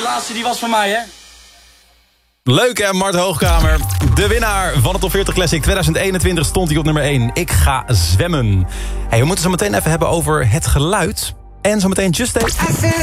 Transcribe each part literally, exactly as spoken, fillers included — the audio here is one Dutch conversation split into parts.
laatste die was van mij, hè? Leuk hè, Mart Hoogkamer. De winnaar van de Top veertig Classic tweeduizend eenentwintig stond hij op nummer één. Ik ga zwemmen. Hey, we moeten zo meteen even hebben over het geluid. En zo meteen Just Date.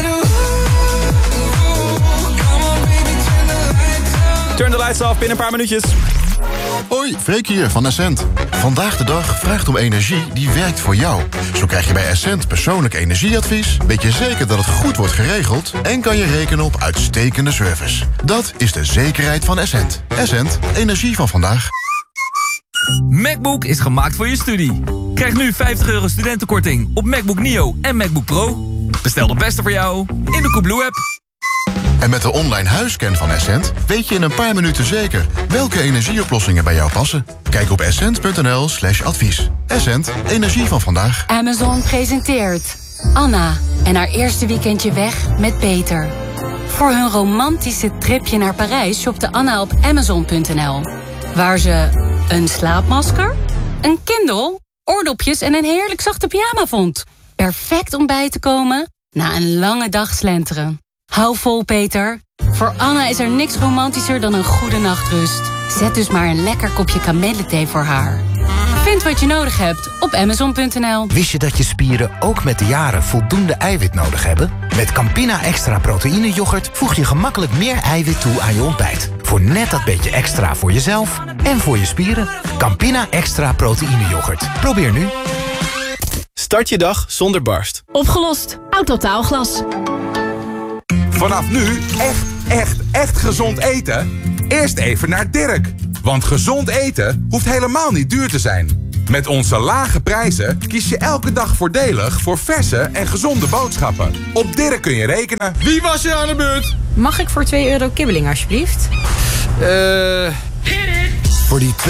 Turn the lights off binnen een paar minuutjes. Hoi, Freek hier van Essent. Vandaag de dag vraagt om energie die werkt voor jou. Zo krijg je bij Essent persoonlijk energieadvies, weet je zeker dat het goed wordt geregeld en kan je rekenen op uitstekende service. Dat is de zekerheid van Essent. Essent, energie van vandaag. MacBook is gemaakt voor je studie. Krijg nu vijftig euro studentenkorting op MacBook Neo en MacBook Pro. Bestel de beste voor jou in de Coolblue app. En met de online huisscan van Essent weet je in een paar minuten zeker welke energieoplossingen bij jou passen. Kijk op essent.nl slash advies. Essent, energie van vandaag. Amazon presenteert Anna en haar eerste weekendje weg met Peter. Voor hun romantische tripje naar Parijs shopte Anna op amazon punt n l. Waar ze een slaapmasker, een Kindle, oordopjes en een heerlijk zachte pyjama vond. Perfect om bij te komen na een lange dag slenteren. Hou vol, Peter. Voor Anna is er niks romantischer dan een goede nachtrust. Zet dus maar een lekker kopje kamillethee voor haar. Vind wat je nodig hebt op amazon punt n l. Wist je dat je spieren ook met de jaren voldoende eiwit nodig hebben? Met Campina Extra Proteïne Yoghurt voeg je gemakkelijk meer eiwit toe aan je ontbijt. Voor net dat beetje extra voor jezelf en voor je spieren. Campina Extra Proteïne Yoghurt. Probeer nu. Start je dag zonder barst. Opgelost. Autotaalglas. Vanaf nu echt, echt, echt gezond eten? Eerst even naar Dirk. Want gezond eten hoeft helemaal niet duur te zijn. Met onze lage prijzen kies je elke dag voordelig voor verse en gezonde boodschappen. Op Dirk kun je rekenen. Wie was je aan de beurt? Mag ik voor twee euro kibbeling alsjeblieft? Eh... Voor die